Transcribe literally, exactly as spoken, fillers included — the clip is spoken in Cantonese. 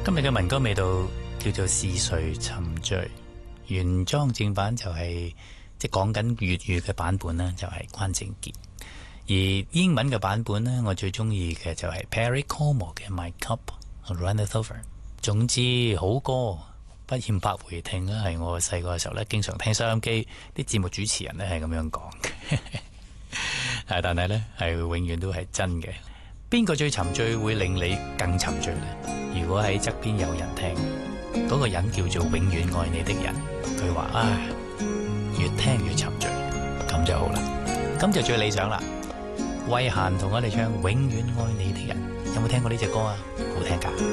今日嘅民歌味道叫做是誰沉醉，原裝正版就係、是、即係講緊粵語嘅版本呢就係關正傑，而英文嘅版本呢，我最中意嘅就係 Perry Como 嘅 My Cup Runneth Over。總之好歌不厭百回聽啦，係我細個嘅時候咧，經常聽收音機啲節目主持人咧係咁樣講嘅，但係咧係永遠都係真嘅。邊個最沉醉會令你更沉醉呢？如果喺側邊有人聽，嗰、那個人叫做永遠愛你的人，佢話啊，越聽越沉醉，咁就好啦，咁就最理想啦。慧嫻同我哋唱《永遠愛你的人》，有冇聽過呢隻歌啊？好聽噶。